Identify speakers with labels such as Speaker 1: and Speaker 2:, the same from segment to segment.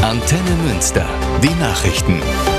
Speaker 1: Antenne Münster. Die Nachrichten.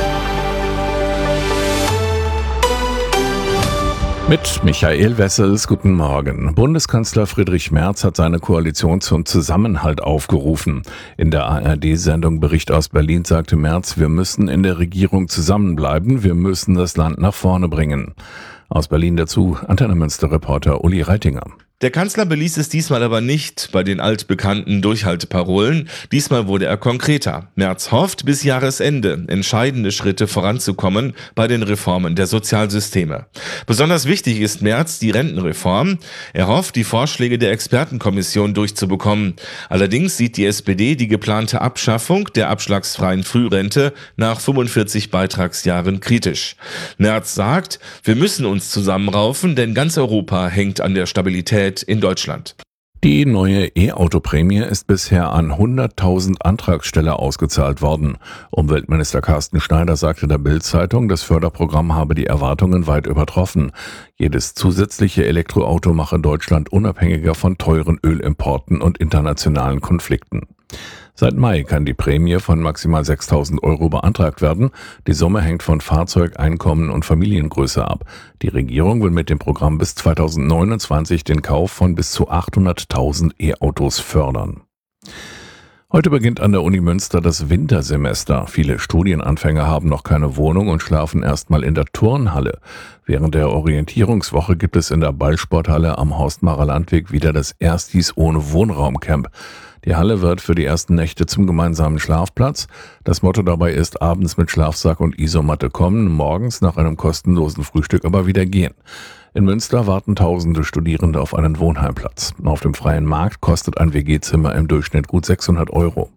Speaker 2: Mit Michael Wessels, guten Morgen. Bundeskanzler Friedrich Merz hat seine Koalition zum Zusammenhalt aufgerufen. In der ARD-Sendung Bericht aus Berlin sagte Merz, wir müssen in der Regierung zusammenbleiben, wir müssen das Land nach vorne bringen. Aus Berlin dazu Antenne Münster-Reporter Uli Reitinger.
Speaker 3: Der Kanzler beließ es diesmal aber nicht bei den altbekannten Durchhalteparolen. Diesmal wurde er konkreter. Merz hofft, bis Jahresende entscheidende Schritte voranzukommen bei den Reformen der Sozialsysteme. Besonders wichtig ist Merz die Rentenreform. Er hofft, die Vorschläge der Expertenkommission durchzubekommen. Allerdings sieht die SPD die geplante Abschaffung der abschlagsfreien Frührente nach 45 Beitragsjahren kritisch. Merz sagt, wir müssen uns zusammenraufen, denn ganz Europa hängt an der Stabilität in Deutschland.
Speaker 2: Die neue E-Auto-Prämie ist bisher an 100.000 Antragsteller ausgezahlt worden. Umweltminister Carsten Schneider sagte der Bild-Zeitung, das Förderprogramm habe die Erwartungen weit übertroffen. Jedes zusätzliche Elektroauto mache Deutschland unabhängiger von teuren Ölimporten und internationalen Konflikten. Seit Mai kann die Prämie von maximal 6.000 € beantragt werden. Die Summe hängt von Fahrzeug, Einkommen und Familiengröße ab. Die Regierung will mit dem Programm bis 2029 den Kauf von bis zu 800.000 E-Autos fördern. Heute beginnt an der Uni Münster das Wintersemester. Viele Studienanfänger haben noch keine Wohnung und schlafen erstmal in der Turnhalle. Während der Orientierungswoche gibt es in der Ballsporthalle am Horstmarer Landweg wieder das Erstis ohne Wohnraumcamp. Die Halle wird für die ersten Nächte zum gemeinsamen Schlafplatz. Das Motto dabei ist, abends mit Schlafsack und Isomatte kommen, morgens nach einem kostenlosen Frühstück aber wieder gehen. In Münster warten tausende Studierende auf einen Wohnheimplatz. Auf dem freien Markt kostet ein WG-Zimmer im Durchschnitt gut 600 €.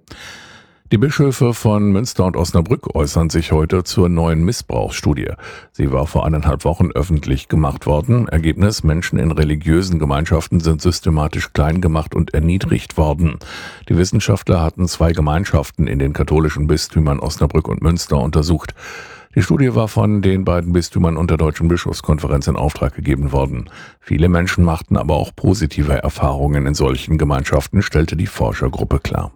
Speaker 2: Die Bischöfe von Münster und Osnabrück äußern sich heute zur neuen Missbrauchsstudie. Sie war vor 1,5 Wochen öffentlich gemacht worden. Ergebnis: Menschen in religiösen Gemeinschaften sind systematisch klein gemacht und erniedrigt worden. Die Wissenschaftler hatten 2 Gemeinschaften in den katholischen Bistümern Osnabrück und Münster untersucht. Die Studie war von den beiden Bistümern und der Deutschen Bischofskonferenz in Auftrag gegeben worden. Viele Menschen machten aber auch positive Erfahrungen in solchen Gemeinschaften, stellte die Forschergruppe klar.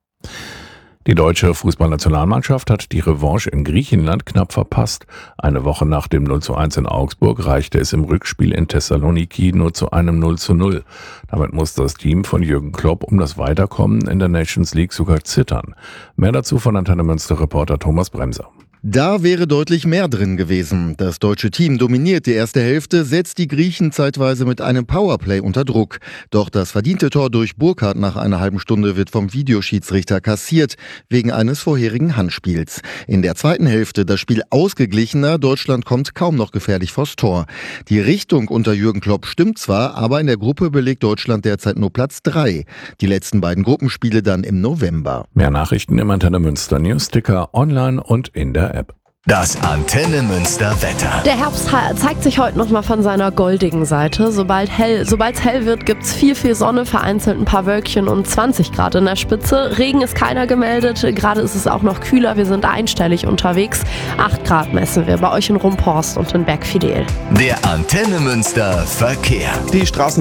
Speaker 2: Die deutsche Fußballnationalmannschaft hat die Revanche in Griechenland knapp verpasst. Eine Woche nach dem 0:1 in Augsburg reichte es im Rückspiel in Thessaloniki nur zu einem 0:0. Damit muss das Team von Jürgen Klopp um das Weiterkommen in der Nations League sogar zittern. Mehr dazu von Antenne Münster-Reporter Thomas Bremser.
Speaker 4: Da wäre deutlich mehr drin gewesen. Das deutsche Team dominiert die erste Hälfte, setzt die Griechen zeitweise mit einem Powerplay unter Druck. Doch das verdiente Tor durch Burkhardt nach einer halben Stunde wird vom Videoschiedsrichter kassiert, wegen eines vorherigen Handspiels. In der zweiten Hälfte das Spiel ausgeglichener, Deutschland kommt kaum noch gefährlich vors Tor. Die Richtung unter Jürgen Klopp stimmt zwar, aber in der Gruppe belegt Deutschland derzeit nur Platz 3. Die letzten beiden Gruppenspiele dann im November.
Speaker 2: Mehr Nachrichten im Antenne Münster Newsticker, online und in der App.
Speaker 1: Das Antenne Münster Wetter.
Speaker 5: Der Herbst zeigt sich heute nochmal von seiner goldigen Seite. Sobald es hell wird, gibt's viel Sonne, vereinzelt ein paar Wölkchen und 20 Grad in der Spitze. Regen ist keiner gemeldet, gerade ist es auch noch kühler, wir sind einstellig unterwegs. 8 Grad messen wir bei euch in Rumphorst und in Bergfidel.
Speaker 1: Der Antenne Münster Verkehr.
Speaker 6: Die Straßen